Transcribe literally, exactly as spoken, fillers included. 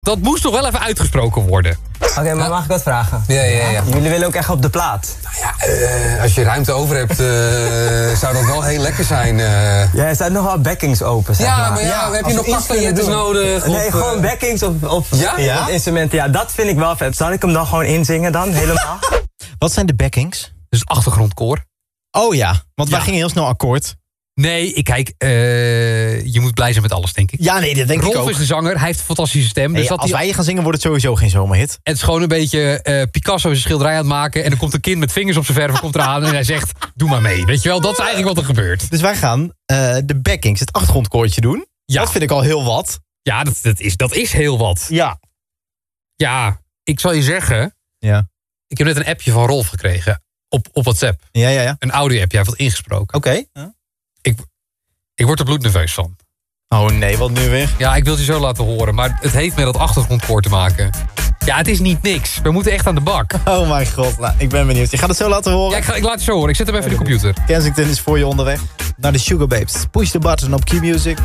Dat moest toch wel even uitgesproken worden. Oké, okay, maar mag ik wat vragen? Ja, ja, ja. Jullie willen ook echt op de plaat? Nou ja, uh, als je ruimte over hebt, uh, zou dat wel heel lekker zijn. Uh. Ja, er zijn nog wel backings open, zeg ja, maar. maar. Ja, heb je nog castanjettes nodig? Nee, of, gewoon uh... backings op, op, ja? Ja? op instrumenten. Ja, dat vind ik wel vet. Zal ik hem dan gewoon inzingen dan, helemaal? Wat zijn de backings? Dus het achtergrondkoor. Oh ja, want wij ja. gingen heel snel akkoord. Nee, ik kijk, uh, je moet blij zijn met alles, denk ik. Ja, nee, dat denk Rolf ik ook. is de zanger, hij heeft een fantastische stem. Hey, dus dat als hij... wij gaan zingen, wordt het sowieso geen zomerhit. Het is gewoon een beetje uh, Picasso zijn schilderij aan het maken... en dan komt een kind met vingers op zijn verf komt eraan... en hij zegt, doe maar mee. Weet je wel, dat is eigenlijk wat er gebeurt. Dus wij gaan uh, de backings, het achtergrondkoortje doen. Ja. Dat vind ik al heel wat. Ja, dat, dat, is, dat is heel wat. Ja. Ja, ik zal je zeggen... Ja. Ik heb net een appje van Rolf gekregen op, op WhatsApp. Ja, ja, ja. Een audio-app, jij hebt wat ingesproken. Oké. Okay. Ja. Ik, ik word er bloednerveus van. Oh nee, wat nu weer? Ja, ik wil het je zo laten horen, maar het heeft met dat achtergrondkoor te maken. Ja, het is niet niks. We moeten echt aan de bak. Oh mijn god, nou, ik ben benieuwd. Je gaat het zo laten horen? Ja, ik, ga, ik laat het zo horen. Ik zet hem even in de computer. Kensington is voor je onderweg naar de Sugar Babes. Push the button op Q-Music.